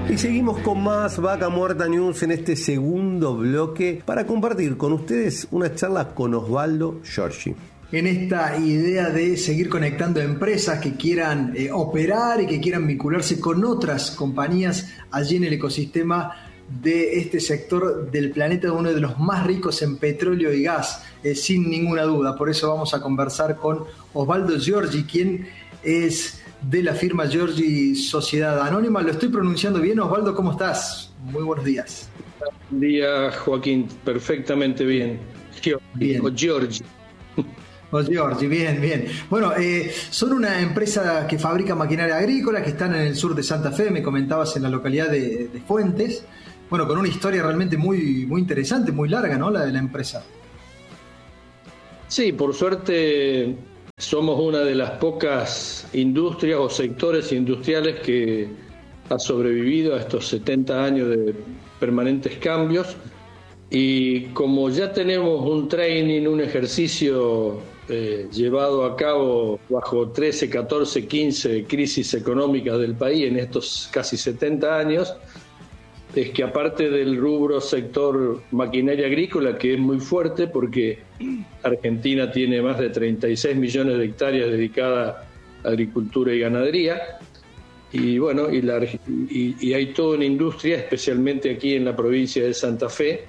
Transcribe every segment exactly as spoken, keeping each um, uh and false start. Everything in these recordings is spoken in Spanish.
Y seguimos con más Vaca Muerta News en este segundo bloque para compartir con ustedes una charla con Osvaldo Giorgi. En esta idea de seguir conectando empresas que quieran eh, operar y que quieran vincularse con otras compañías allí en el ecosistema de este sector del planeta, uno de los más ricos en petróleo y gas, eh, sin ninguna duda. Por eso vamos a conversar con Osvaldo Giorgi, quien es de la firma Giorgi Sociedad Anónima. ¿Lo estoy pronunciando bien, Osvaldo? ¿Cómo estás? Muy buenos días. Buen día, Joaquín. Perfectamente bien. Bien. O Giorgi. O Giorgi, bien, bien. Bueno, eh, son una empresa que fabrica maquinaria agrícola, que están en el sur de Santa Fe, me comentabas, en la localidad de, de Fuentes. Bueno, con una historia realmente muy, muy interesante, muy larga, ¿no?, la de la empresa. Sí, por suerte somos una de las pocas industrias o sectores industriales que ha sobrevivido a estos setenta años de permanentes cambios, y como ya tenemos un training, un ejercicio eh, llevado a cabo bajo trece, catorce, quince crisis económicas del país en estos casi setenta años, es que aparte del rubro sector maquinaria agrícola, que es muy fuerte porque Argentina tiene más de treinta y seis millones de hectáreas dedicadas a agricultura y ganadería, y bueno, y, la, y, y hay toda una industria, especialmente aquí en la provincia de Santa Fe,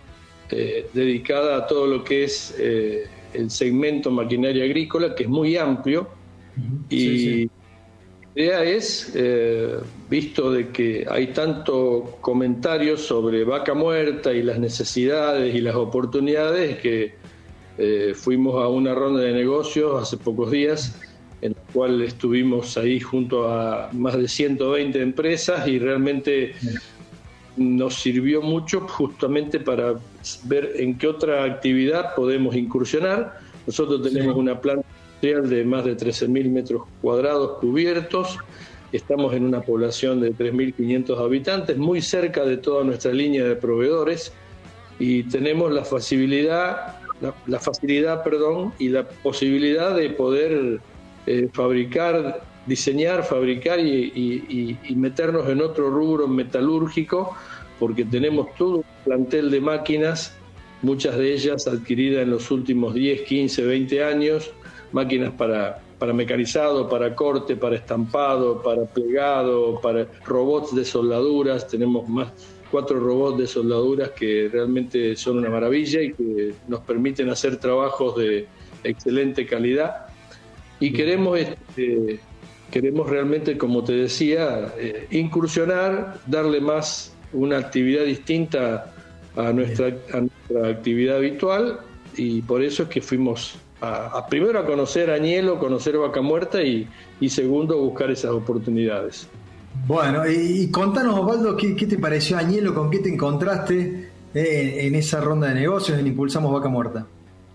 eh, dedicada a todo lo que es eh, el segmento maquinaria agrícola, que es muy amplio. Y sí, sí. La idea es, eh, visto de que hay tanto comentarios sobre vaca muerta y las necesidades y las oportunidades, que eh, fuimos a una ronda de negocios hace pocos días, en la cual estuvimos ahí junto a más de ciento veinte empresas, y realmente nos sirvió mucho justamente para ver en qué otra actividad podemos incursionar. Nosotros tenemos sí. una planta de más de trece mil metros cuadrados cubiertos, estamos en una población de tres mil quinientos habitantes, muy cerca de toda nuestra línea de proveedores, y tenemos la facilidad, la, la facilidad, perdón, y la posibilidad de poder eh, fabricar, diseñar, fabricar y, y, y meternos en otro rubro metalúrgico, porque tenemos todo un plantel de máquinas, muchas de ellas adquiridas en los últimos diez, quince, veinte años, máquinas para, para mecanizado, para corte, para estampado, para plegado, para robots de soldaduras. Tenemos más cuatro robots de soldaduras que realmente son una maravilla y que nos permiten hacer trabajos de excelente calidad. Y queremos, este, queremos realmente, como te decía, eh, incursionar, darle más una actividad distinta a nuestra, a nuestra actividad habitual, y por eso es que fuimos A, a primero a conocer Añelo, conocer Vaca Muerta, y, y segundo buscar esas oportunidades. Bueno, y, y contanos, Osvaldo, ¿qué, qué te pareció Añelo? ¿Con qué te encontraste eh, en esa ronda de negocios en Impulsamos Vaca Muerta?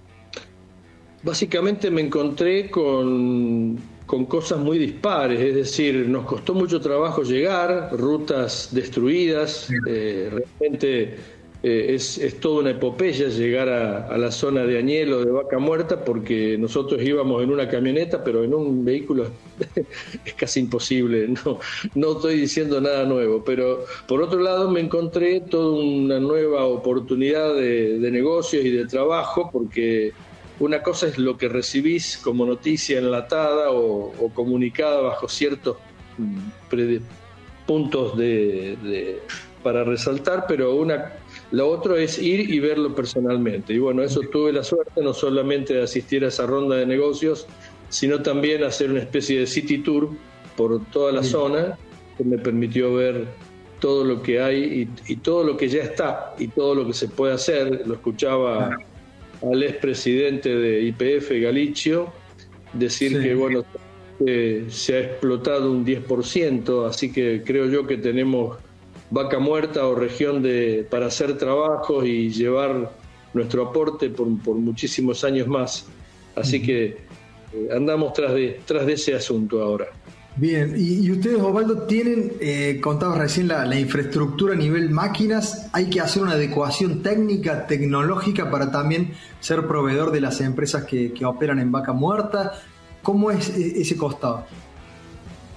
Básicamente me encontré con, con cosas muy dispares, es decir, nos costó mucho trabajo llegar, rutas destruidas, eh, realmente... Eh, es, es toda una epopeya llegar a, a la zona de Añelo, de Vaca Muerta, porque nosotros íbamos en una camioneta, pero en un vehículo es casi imposible. No, no estoy diciendo nada nuevo, pero por otro lado me encontré toda una nueva oportunidad de, de negocios y de trabajo, porque una cosa es lo que recibís como noticia enlatada o, o comunicada bajo ciertos pre, puntos de, de, para resaltar, pero una lo otro es ir y verlo personalmente. Y bueno, eso tuve la suerte no solamente de asistir a esa ronda de negocios, sino también hacer una especie de city tour por toda la zona, que me permitió ver todo lo que hay y, y todo lo que ya está y todo lo que se puede hacer. Lo escuchaba al expresidente de Y P F, Galicio, decir sí. que bueno, eh, se ha explotado un diez por ciento, así que creo yo que tenemos vaca muerta o región de para hacer trabajos y llevar nuestro aporte por, por muchísimos años más. Así uh-huh. que eh, andamos tras de, tras de ese asunto ahora. Bien, y, y ustedes, Osvaldo, tienen, eh, contabas recién la, la infraestructura a nivel máquinas, hay que hacer una adecuación técnica, tecnológica para también ser proveedor de las empresas que, que operan en vaca muerta. ¿Cómo es ese costado?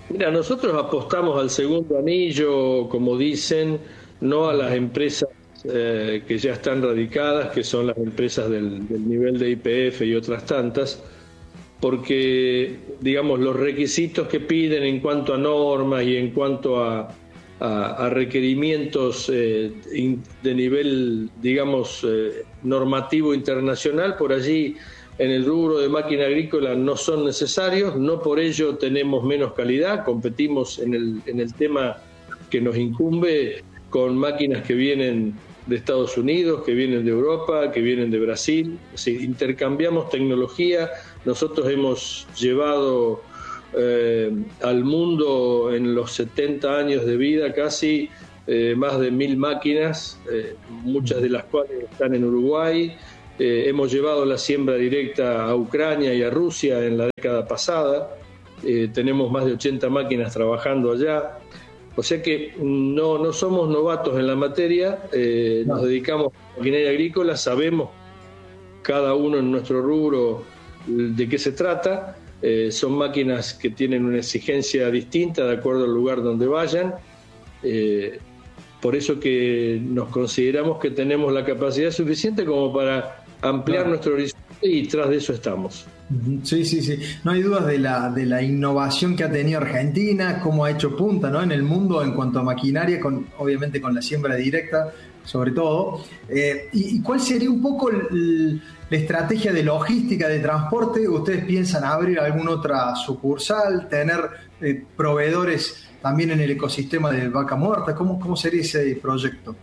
Mira, nosotros apostamos al segundo anillo, como dicen, no a las empresas eh, que ya están radicadas, que son las empresas del, del nivel de Y P F y otras tantas, porque, digamos, los requisitos que piden en cuanto a normas y en cuanto a, a, a requerimientos eh, de nivel, digamos, eh, normativo internacional, por allí en el rubro de máquina agrícola no son necesarios, no por ello tenemos menos calidad, competimos en el, en el tema que nos incumbe con máquinas que vienen de Estados Unidos, que vienen de Europa, que vienen de Brasil, es decir, intercambiamos tecnología. Nosotros hemos llevado eh, al mundo en los setenta años de vida casi eh, más de mil máquinas, eh, muchas de las cuales están en Uruguay. Eh, hemos llevado la siembra directa a Ucrania y a Rusia en la década pasada. Eh, tenemos más de ochenta máquinas trabajando allá. O sea que no, no somos novatos en la materia, eh, no. Nos dedicamos a maquinaria agrícola, sabemos cada uno en nuestro rubro de qué se trata. Eh, son máquinas que tienen una exigencia distinta de acuerdo al lugar donde vayan. Eh, por eso que nos consideramos que tenemos la capacidad suficiente como para ampliar no. nuestro horizonte, y tras de eso estamos. Sí, sí, sí. No hay dudas de la, de la innovación que ha tenido Argentina, cómo ha hecho punta, ¿no?, en el mundo en cuanto a maquinaria, con, obviamente con la siembra directa, sobre todo. Eh, y, ¿Y cuál sería un poco el, la estrategia de logística, de transporte? ¿Ustedes piensan abrir alguna otra sucursal, tener eh, proveedores también en el ecosistema de Vaca Muerta? ¿Cómo, cómo sería ese proyecto?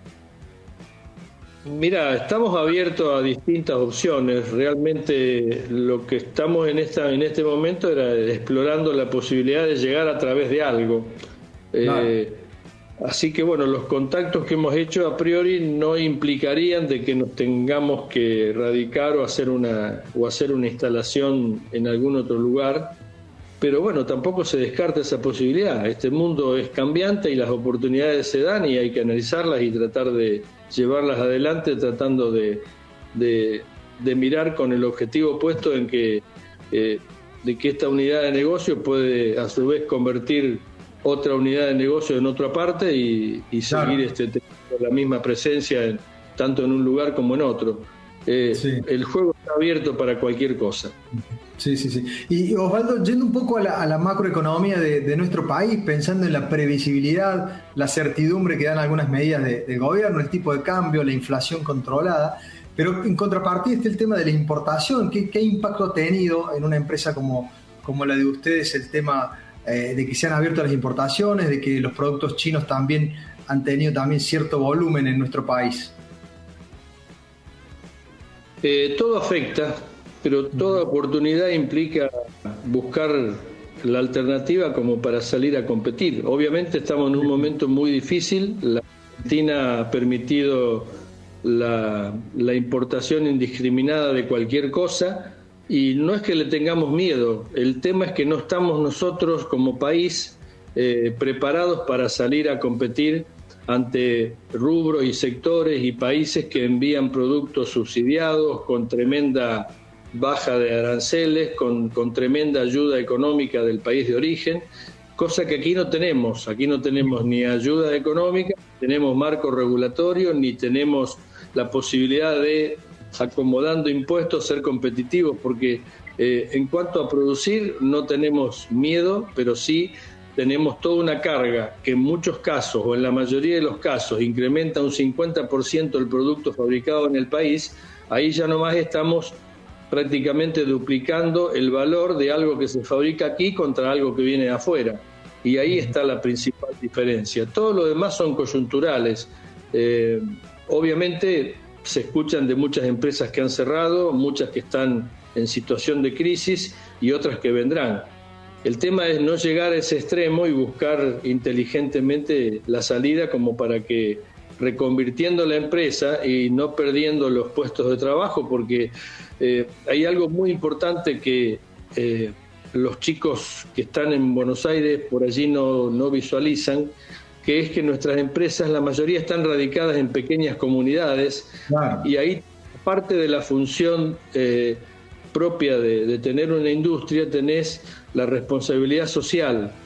Mira, estamos abiertos a distintas opciones. Realmente lo que estamos en esta en este momento era explorando la posibilidad de llegar a través de algo. Claro. Eh, así que bueno, los contactos que hemos hecho a priori no implicarían de que nos tengamos que radicar o hacer una o hacer una instalación en algún otro lugar. Pero bueno, tampoco se descarta esa posibilidad. Este mundo es cambiante y las oportunidades se dan y hay que analizarlas y tratar de llevarlas adelante, tratando de, de, de mirar con el objetivo puesto en que, eh, de que esta unidad de negocio puede a su vez convertir otra unidad de negocio en otra parte y, y seguir claro. este, teniendo la misma presencia en, tanto en un lugar como en otro. Eh, sí. El juego está abierto para cualquier cosa. Sí, sí, sí. Y Osvaldo, yendo un poco a la, a la macroeconomía de, de nuestro país, pensando en la previsibilidad, la certidumbre que dan algunas medidas de, de gobierno, el tipo de cambio, la inflación controlada, pero en contrapartida está el tema de la importación. ¿Qué, qué impacto ha tenido en una empresa como, como la de ustedes el tema eh, de que se han abierto las importaciones, de que los productos chinos también han tenido también cierto volumen en nuestro país? Eh, todo afecta, pero toda oportunidad implica buscar la alternativa como para salir a competir. Obviamente estamos en un momento muy difícil. La Argentina ha permitido la, la importación indiscriminada de cualquier cosa y no es que le tengamos miedo. El tema es que no estamos nosotros como país eh, preparados para salir a competir ante rubros y sectores y países que envían productos subsidiados con tremenda baja de aranceles, con, con tremenda ayuda económica del país de origen, cosa que aquí no tenemos. Aquí no tenemos ni ayuda económica, ni tenemos marco regulatorio, ni tenemos la posibilidad de, acomodando impuestos, ser competitivos, porque eh, en cuanto a producir no tenemos miedo, pero sí tenemos toda una carga que en muchos casos, o en la mayoría de los casos, incrementa un cincuenta por ciento el producto fabricado en el país. Ahí ya nomás estamos prácticamente duplicando el valor de algo que se fabrica aquí contra algo que viene de afuera. Y ahí está la principal diferencia. Todo lo demás son coyunturales. Eh, obviamente se escuchan de muchas empresas que han cerrado, muchas que están en situación de crisis y otras que vendrán. El tema es no llegar a ese extremo y buscar inteligentemente la salida como para que, reconvirtiendo la empresa y no perdiendo los puestos de trabajo, porque eh, hay algo muy importante que eh, los chicos que están en Buenos Aires por allí no, no visualizan, que es que nuestras empresas, la mayoría están radicadas en pequeñas comunidades. Claro. Y ahí parte de la función eh, propia de, de tener una industria, tenés la responsabilidad social.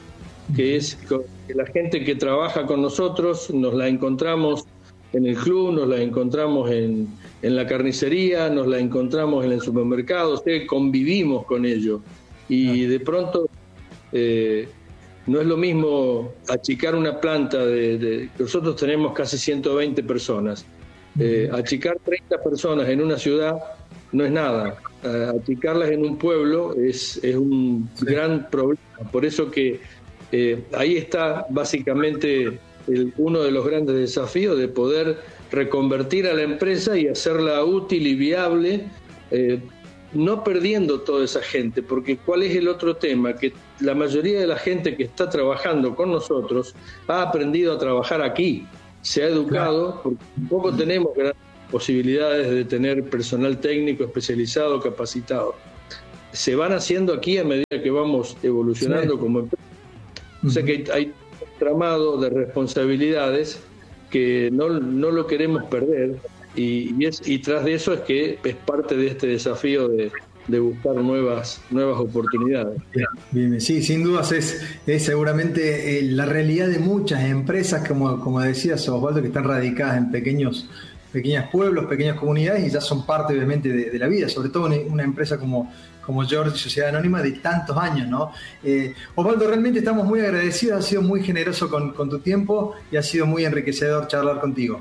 que es que la gente que trabaja con nosotros nos la encontramos en el club, nos la encontramos en, en la carnicería, nos la encontramos en el supermercado, o sea, convivimos con ellos. Y de pronto eh, no es lo mismo achicar una planta de, de nosotros tenemos casi ciento veinte personas. Eh, achicar treinta personas en una ciudad no es nada. Eh, achicarlas en un pueblo es, es un sí. gran problema. Por eso que eh, ahí está básicamente el, uno de los grandes desafíos de poder reconvertir a la empresa y hacerla útil y viable, eh, no perdiendo toda esa gente, porque ¿cuál es el otro tema? Que la mayoría de la gente que está trabajando con nosotros ha aprendido a trabajar aquí, se ha educado, porque tampoco tenemos grandes posibilidades de tener personal técnico especializado, capacitado. Se van haciendo aquí a medida que vamos evolucionando sí. como empresa. O sea que hay un tramado de responsabilidades que no, no lo queremos perder y, y, es, y tras de eso es que es parte de este desafío de, de buscar nuevas nuevas oportunidades. Bien, bien. Sí, sin dudas es, es seguramente eh, la realidad de muchas empresas, como, como decías, Osvaldo, que están radicadas en pequeños pequeños pueblos, pequeñas comunidades y ya son parte obviamente de, de la vida, sobre todo una, una empresa como como Georgie Sociedad Anónima de tantos años, ¿no? Eh, Osvaldo, realmente estamos muy agradecidos, has sido muy generoso con, con tu tiempo y ha sido muy enriquecedor charlar contigo.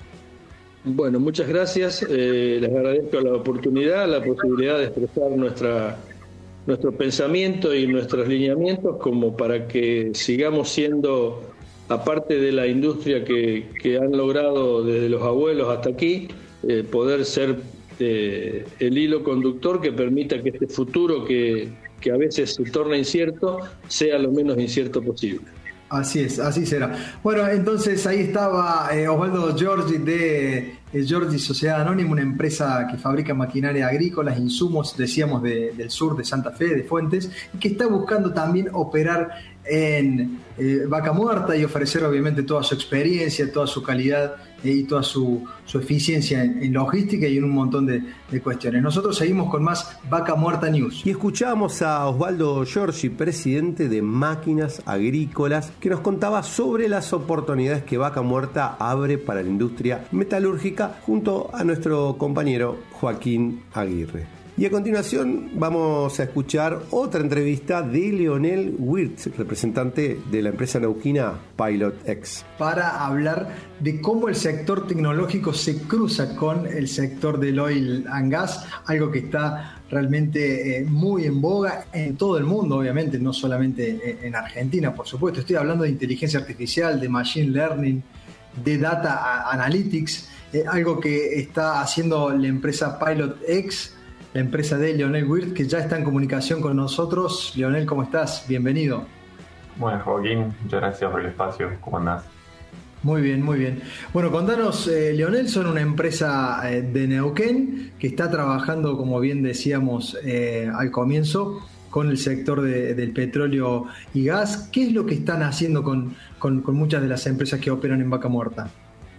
Bueno, muchas gracias, eh, les agradezco la oportunidad, la posibilidad de expresar nuestra, nuestro pensamiento y nuestros lineamientos como para que sigamos siendo, aparte de la industria que, que han logrado desde los abuelos hasta aquí, eh, poder ser Eh, el hilo conductor que permita que este futuro que, que a veces se torna incierto sea lo menos incierto posible. Así es, así será. Bueno, entonces ahí estaba eh, Osvaldo Georgie de eh, Georgie Sociedad Anónima, una empresa que fabrica maquinaria agrícola, insumos, decíamos, de, del sur de Santa Fe, de Fuentes, y que está buscando también operar en eh, Vaca Muerta y ofrecer obviamente toda su experiencia, toda su calidad eh, y toda su, su eficiencia en, en logística y en un montón de, de cuestiones. Nosotros seguimos con más Vaca Muerta News. Y escuchamos a Osvaldo Georgie, presidente de Máquinas Agrícolas, que nos contaba sobre las oportunidades que Vaca Muerta abre para la industria metalúrgica junto a nuestro compañero Joaquín Aguirre. Y a continuación vamos a escuchar otra entrevista de Leonel Wirtz, representante de la empresa neuquina Pilot-X. Para hablar de cómo el sector tecnológico se cruza con el sector del oil and gas, algo que está realmente eh, muy en boga en todo el mundo, obviamente, no solamente en Argentina, por supuesto. Estoy hablando de inteligencia artificial, de machine learning, de data analytics, eh, algo que está haciendo la empresa Pilot-X, la empresa de Leonel Wirtz, que ya está en comunicación con nosotros. Leonel, ¿cómo estás? Bienvenido. Bueno, Joaquín, muchas gracias por el espacio. ¿Cómo andás? Muy bien, muy bien. Bueno, contanos, eh, Leonel, son una empresa eh, de Neuquén que está trabajando, como bien decíamos eh, al comienzo, con el sector de, del petróleo y gas. ¿Qué es lo que están haciendo con, con, con muchas de las empresas que operan en Vaca Muerta?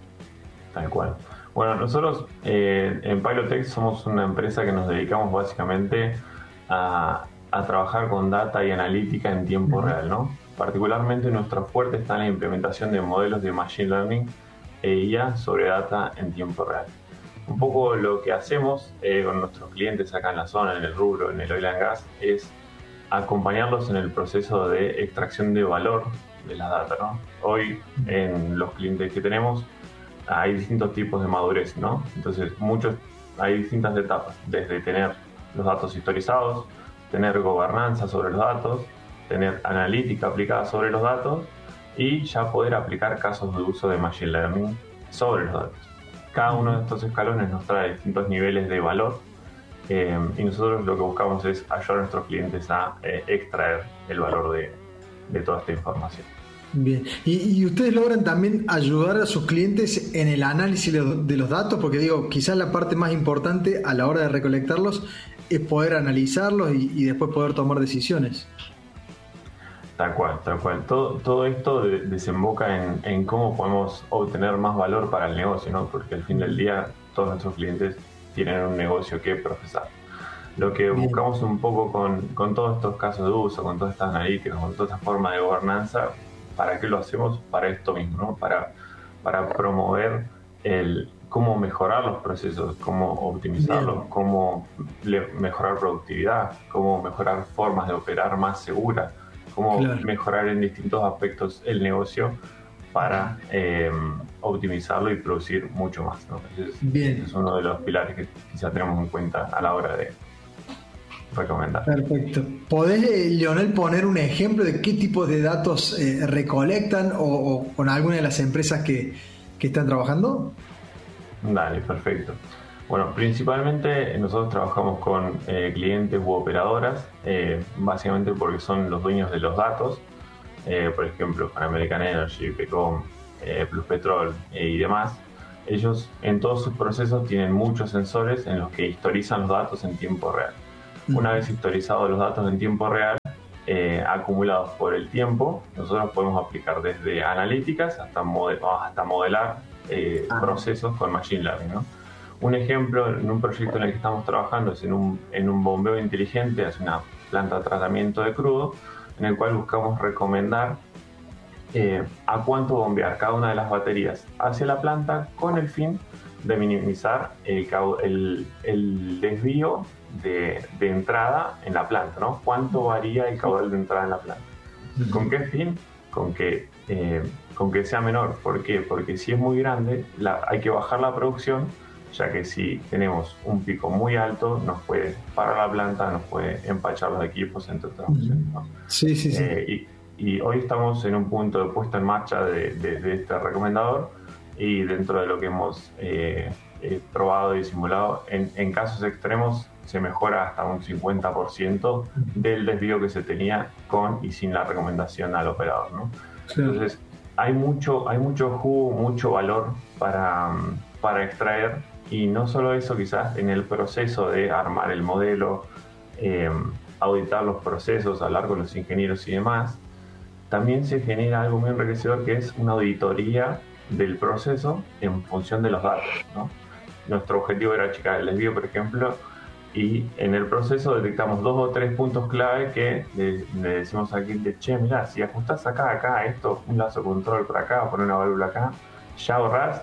Tal cual. Bueno, nosotros eh, en Pilot-X somos una empresa que nos dedicamos básicamente a, a trabajar con data y analítica en tiempo uh-huh. real, ¿no? Particularmente nuestro fuerte está en la implementación de modelos de Machine Learning e I A sobre data en tiempo real. Un poco lo que hacemos eh, con nuestros clientes acá en la zona, en el rubro, en el oil and gas, es acompañarlos en el proceso de extracción de valor de la data, ¿no? Hoy en los clientes que tenemos hay distintos tipos de madurez, ¿no? Entonces, muchos, hay distintas etapas, desde tener los datos historizados, tener gobernanza sobre los datos, tener analítica aplicada sobre los datos y ya poder aplicar casos de uso de Machine Learning sobre los datos. Cada uno de estos escalones nos trae distintos niveles de valor eh, y nosotros lo que buscamos es ayudar a nuestros clientes a eh, extraer el valor de, de toda esta información. Bien, y, y ustedes logran también ayudar a sus clientes en el análisis de los datos, porque digo, quizás la parte más importante a la hora de recolectarlos es poder analizarlos y, y después poder tomar decisiones. Tal cual, tal cual. Todo, todo esto de, desemboca en, en cómo podemos obtener más valor para el negocio, ¿no? Porque al fin del día todos nuestros clientes tienen un negocio que procesar. Lo que buscamos un poco con, con todos estos casos de uso, con todas estas analíticas, con toda esta forma de gobernanza, ¿para qué lo hacemos? Para esto mismo, ¿no? Para, para promover el cómo mejorar los procesos, cómo optimizarlos, Bien. cómo le, mejorar productividad, cómo mejorar formas de operar más seguras, cómo claro. mejorar en distintos aspectos el negocio para eh, optimizarlo y producir mucho más, ¿no? Ese es, Bien. Ese es uno de los pilares que quizá tenemos en cuenta a la hora de recomendar. Perfecto. ¿Podés, eh, Leonel, poner un ejemplo de qué tipo de datos eh, recolectan o, o con alguna de las empresas que, que están trabajando? Dale, perfecto. Bueno, principalmente nosotros trabajamos con eh, clientes u operadoras, eh, básicamente porque son los dueños de los datos. Eh, por ejemplo, Pan American Energy, Pecom, eh, Pluspetrol eh, y demás. Ellos en todos sus procesos tienen muchos sensores en los que historizan los datos en tiempo real. Una vez historizados los datos en tiempo real, eh, acumulados por el tiempo, nosotros podemos aplicar desde analíticas hasta, model, hasta modelar eh, ah. procesos con Machine Learning, ¿no? Un ejemplo en un proyecto en el que estamos trabajando es en un, en un bombeo inteligente, es una planta de tratamiento de crudo, en el cual buscamos recomendar eh, a cuánto bombear cada una de las baterías hacia la planta con el fin de minimizar el, el, el desvío de, de entrada en la planta, ¿no? ¿Cuánto varía el caudal de entrada en la planta? ¿Con qué fin? Con que, eh, con que sea menor. ¿Por qué? Porque si es muy grande, la, hay que bajar la producción, ya que si tenemos un pico muy alto, nos puede parar la planta, nos puede empachar los equipos, entre otras opciones, ¿no? Sí, sí, sí. Eh, y, y hoy estamos en un punto de puesta en marcha de, de, de este recomendador, y dentro de lo que hemos eh, eh, probado y simulado, en, en casos extremos se mejora hasta un cincuenta por ciento del desvío que se tenía con y sin la recomendación al operador, ¿no? Sí. Entonces, hay mucho, hay mucho jugo, mucho valor para, para extraer, y no solo eso, quizás en el proceso de armar el modelo, eh, auditar los procesos, hablar con los ingenieros y demás, también se genera algo muy enriquecedor, que es una auditoría del proceso en función de los datos, ¿no? Nuestro objetivo era achicar el desvío, por ejemplo, y en el proceso detectamos dos o tres puntos clave que le, le decimos al cliente: che, mirá, si ajustás acá, acá, esto, un lazo control por acá, poner una válvula acá, ya ahorrás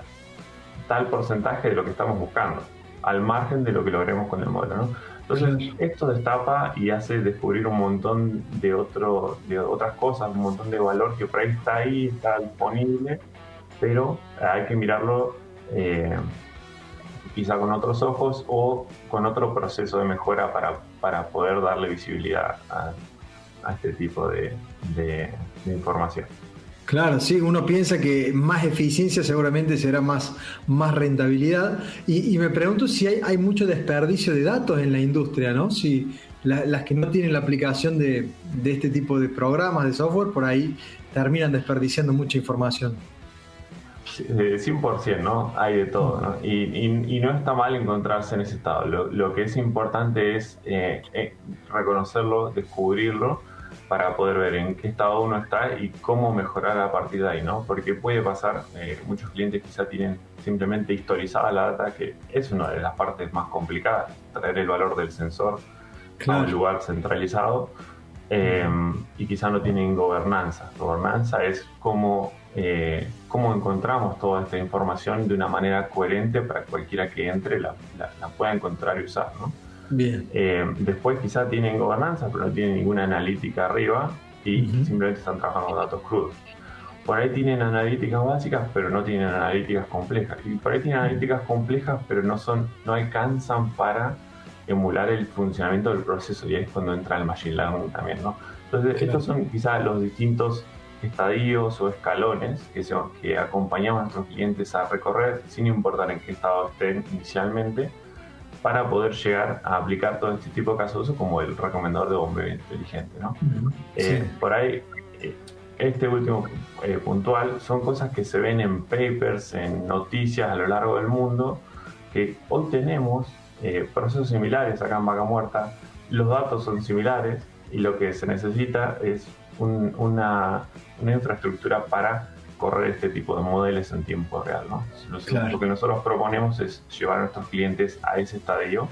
tal porcentaje de lo que estamos buscando, al margen de lo que logremos con el modelo, ¿no? Entonces, esto destapa y hace descubrir un montón de, otro, de otras cosas, un montón de valor que por ahí está ahí, está disponible, pero hay que mirarlo eh, quizá con otros ojos o con otro proceso de mejora para, para poder darle visibilidad a, a este tipo de, de, de información. Claro, sí, uno piensa que más eficiencia seguramente será más, más rentabilidad, y, y me pregunto si hay, hay mucho desperdicio de datos en la industria, ¿no? Si la, las que no tienen la aplicación de, de este tipo de programas, de software, por ahí terminan desperdiciando mucha información. cien por ciento, ¿no? Hay de todo, ¿no? Y, y, y no está mal encontrarse en ese estado. Lo, lo que es importante es eh, eh, reconocerlo, descubrirlo, para poder ver en qué estado uno está y cómo mejorar a partir de ahí, ¿no? Porque puede pasar, eh, muchos clientes quizá tienen simplemente historizada la data, que es una de las partes más complicadas, traer el valor del sensor claro. a un lugar centralizado, eh, y quizá no tienen gobernanza. Gobernanza es cómo, eh, cómo encontramos toda esta información de una manera coherente para que cualquiera que entre la, la, la pueda encontrar y usar, ¿no? Bien. Eh, después quizá tienen gobernanza, pero no tienen ninguna analítica arriba y uh-huh. simplemente están trabajando con datos crudos. Por ahí tienen analíticas básicas, pero no tienen analíticas complejas. Y por ahí tienen analíticas complejas, pero no son, no alcanzan para emular el funcionamiento del proceso, y ahí es cuando entra el Machine Learning también, ¿no? Entonces, claro. estos son quizás los distintos estadios o escalones que, se, que acompañamos a nuestros clientes a recorrer, sin importar en qué estado estén inicialmente, para poder llegar a aplicar todo este tipo de casos de uso, como el recomendador de bombeo inteligente, ¿no? Uh-huh. eh, sí. Por ahí, este último eh, puntual, son cosas que se ven en papers, en noticias a lo largo del mundo, que hoy tenemos eh, procesos similares acá en Vaca Muerta, los datos son similares, y lo que se necesita es un, una, una infraestructura para correr este tipo de modelos en tiempo real, ¿no? Lo, claro. lo que nosotros proponemos es llevar a nuestros clientes a ese estadio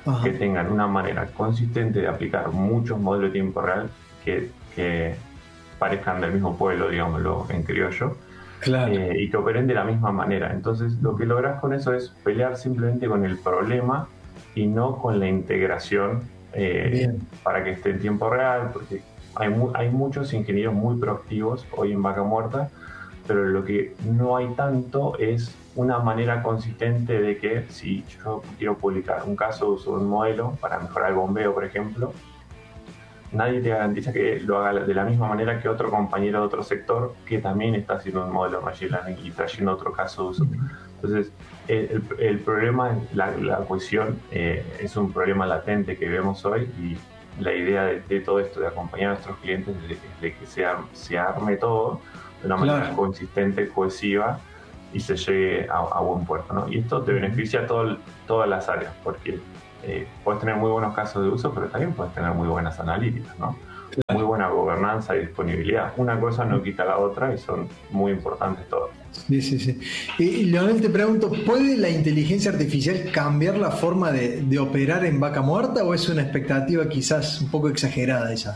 Ajá. que tengan una manera consistente de aplicar muchos modelos de tiempo real que, que parezcan del mismo pueblo, digámoslo en criollo, claro. eh, y que operen de la misma manera. Entonces lo que logras con eso es pelear simplemente con el problema y no con la integración eh, para que esté en tiempo real, porque hay, mu- hay muchos ingenieros muy proactivos hoy en Vaca Muerta, pero lo que no hay tanto es una manera consistente de que si yo quiero publicar un caso de uso de un modelo para mejorar el bombeo, por ejemplo, nadie te garantiza que lo haga de la misma manera que otro compañero de otro sector que también está haciendo un modelo de Machine Learning y trayendo otro caso de uso. Entonces, el, el, el problema, la, la cohesión, eh, es un problema latente que vemos hoy, y la idea de, de todo esto, de acompañar a nuestros clientes, es de, de que se, ar, se arme todo de una manera claro. consistente, cohesiva, y se llegue a, a buen puerto, ¿no? Y esto te beneficia a todo, todas las áreas, porque eh, puedes tener muy buenos casos de uso, pero también puedes tener muy buenas analíticas, ¿no? Claro. Muy buena gobernanza y disponibilidad. Una cosa no quita la otra y son muy importantes todas. Sí, sí, sí. Y Leonel, te pregunto, ¿puede la inteligencia artificial cambiar la forma de, de operar en Vaca Muerta, o es una expectativa quizás un poco exagerada esa?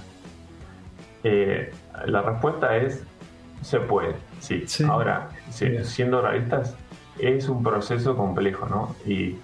Eh, la respuesta es: se puede, sí. sí. Ahora, sí, siendo realistas, es un proceso complejo, ¿no? Y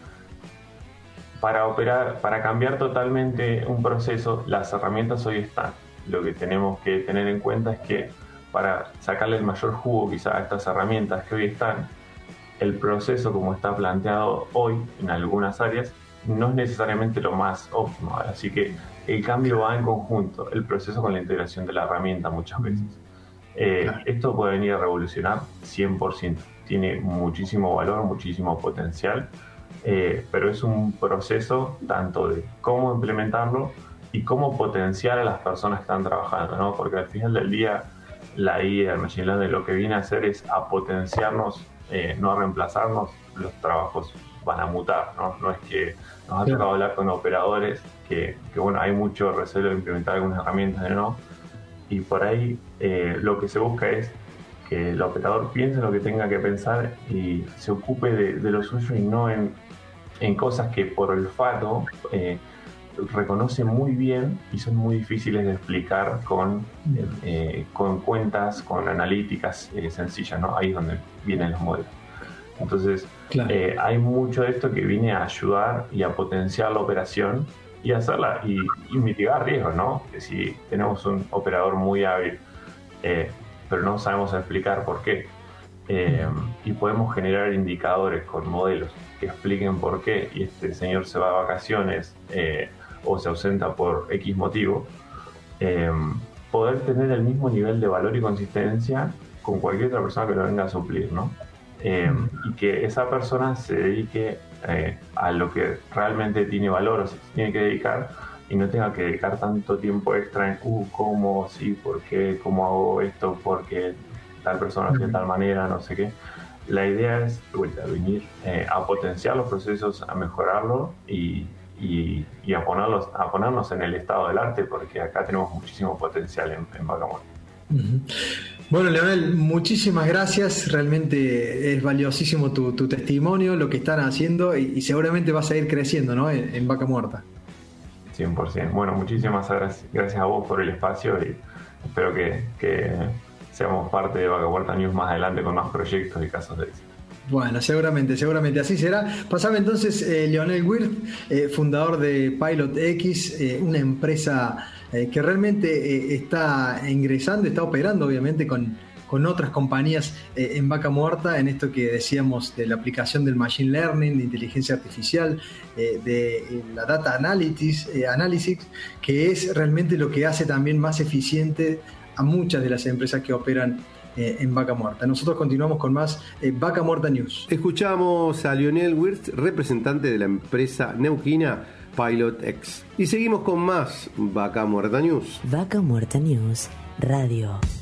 para operar, para cambiar totalmente un proceso, las herramientas hoy están. Lo que tenemos que tener en cuenta es que para sacarle el mayor jugo quizá a estas herramientas que hoy están, el proceso como está planteado hoy en algunas áreas no es necesariamente lo más óptimo. Así que el cambio va en conjunto, el proceso con la integración de la herramienta muchas veces. Eh, esto puede venir a revolucionar cien por ciento. Tiene muchísimo valor, muchísimo potencial, eh, pero es un proceso tanto de cómo implementarlo y cómo potenciar a las personas que están trabajando, ¿no? Porque al final del día la I A, el Machine Learning, lo que viene a hacer es a potenciarnos, eh, no a reemplazarnos. Los trabajos van a mutar, ¿no? No es que nos ha tocado hablar con operadores que, que bueno, hay mucho recelo de implementar algunas herramientas, ¿no? Y por ahí eh, lo que se busca es que el operador piense lo que tenga que pensar y se ocupe de, de lo suyo, y no en, en cosas que por olfato eh, reconoce muy bien y son muy difíciles de explicar con, eh, con cuentas, con analíticas eh, sencillas, ¿no? Ahí es donde vienen los modelos. Entonces, claro. eh, hay mucho de esto que viene a ayudar y a potenciar la operación y hacerla y, y mitigar riesgos, ¿no? Que si tenemos un operador muy hábil, eh, pero no sabemos explicar por qué, eh, y podemos generar indicadores con modelos que expliquen por qué, y este señor se va a vacaciones eh, o se ausenta por X motivo, eh, poder tener el mismo nivel de valor y consistencia con cualquier otra persona que lo venga a suplir, ¿no? Eh, y que esa persona se dedique eh, a lo que realmente tiene valor o se tiene que dedicar, y no tenga que dedicar tanto tiempo extra en uh, cómo, sí, por qué, cómo hago esto, porque tal persona hace de tal manera, no sé qué. La idea es vuelta, venir eh, a potenciar los procesos, a mejorarlos y, y, y a, ponerlos, a ponernos en el estado del arte, porque acá tenemos muchísimo potencial en, en Vaca Muerta. Uh-huh. Bueno, Leonel, muchísimas gracias. Realmente es valiosísimo tu, tu testimonio, lo que están haciendo, y, y seguramente vas a ir creciendo, ¿no? En, en Vaca Muerta. cien por ciento. Bueno, muchísimas gracias, gracias a vos por el espacio, y espero que, que seamos parte de Vaca Muerta News más adelante con más proyectos y casos de éxito. Bueno, seguramente, seguramente así será. Pasame entonces, eh, Leonel Wirth, eh, fundador de Pilot X, eh, una empresa eh, que realmente eh, está ingresando, está operando obviamente con, con otras compañías eh, en Vaca Muerta, en esto que decíamos de la aplicación del Machine Learning, de inteligencia artificial, eh, de eh, la Data Analytics, eh, Analytics, que es realmente lo que hace también más eficiente a muchas de las empresas que operan Eh, en Vaca Muerta. Nosotros continuamos con más eh, Vaca Muerta News. Escuchamos a Leonel Wirth, representante de la empresa neuquina Pilot X. Y seguimos con más Vaca Muerta News. Vaca Muerta News Radio.